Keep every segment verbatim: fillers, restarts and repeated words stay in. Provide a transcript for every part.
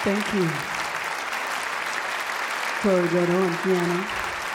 Thank you. Chloe Godot on piano.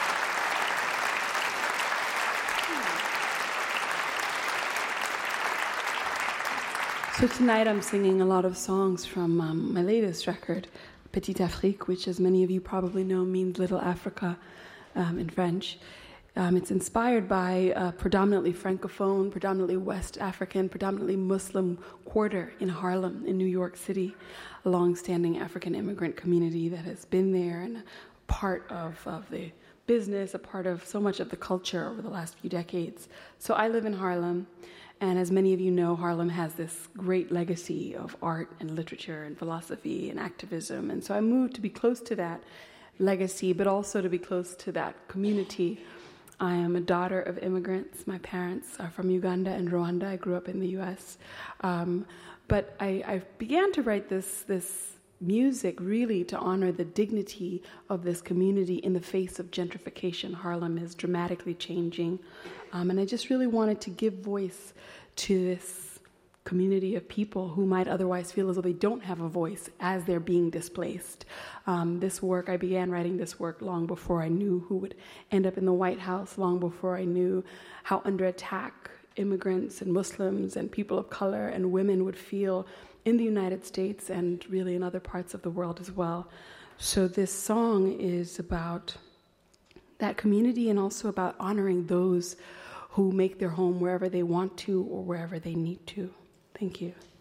So tonight I'm singing a lot of songs from um, my latest record, Petite Afrique, which, as many of you probably know, means Little Africa um, in French. Um, it's inspired by a predominantly Francophone, predominantly West African, predominantly Muslim quarter in Harlem, in New York City, a long-standing African immigrant community that has been there and a part of, of the business, a part of so much of the culture over the last few decades. So I live in Harlem, and as many of you know, Harlem has this great legacy of art and literature and philosophy and activism, and so I moved to be close to that legacy, but also to be close to that community. I am a daughter of immigrants. My parents are from Uganda and Rwanda. I grew up in the U S. Um, but I, I began to write this, this music really to honor the dignity of this community in the face of gentrification. Harlem is dramatically changing. Um, and I just really wanted to give voice to this community of people who might otherwise feel as though they don't have a voice as they're being displaced. Um, this work, I began writing this work long before I knew who would end up in the White House, long before I knew how under attack immigrants and Muslims and people of color and women would feel in the United States and really in other parts of the world as well. So this song is about that community and also about honoring those who make their home wherever they want to or wherever they need to. Thank you.